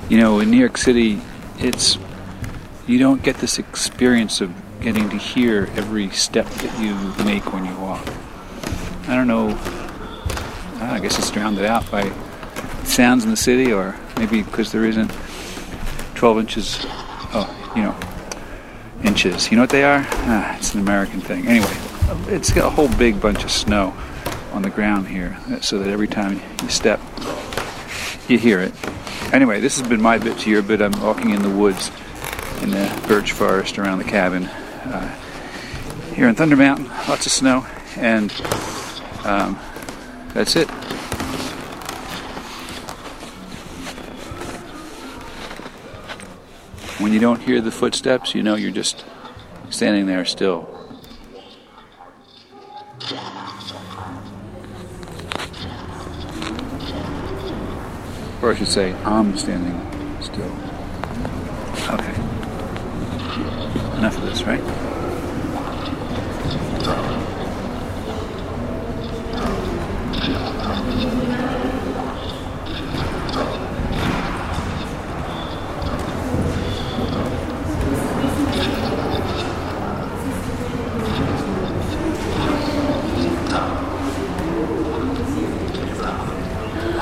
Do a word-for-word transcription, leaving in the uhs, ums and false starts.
You know, in New York City, it's you don't get this experience of getting to hear every step that you make when you walk. I don't know, I guess it's drowned out by sounds in the city, or maybe because there isn't twelve inches, oh, you know, inches. You know what they are? Ah, it's an American thing. Anyway, it's got a whole big bunch of snow on the ground here, so that every time you step, you hear it. Anyway, this has been my bit to your bit. I'm walking in the woods, in the birch forest around the cabin. Uh, here in Thunder Mountain, lots of snow, and um, that's it. When you don't hear the footsteps, you know you're just standing there still. Or I should say, I'm standing still. Okay. Enough of this, right?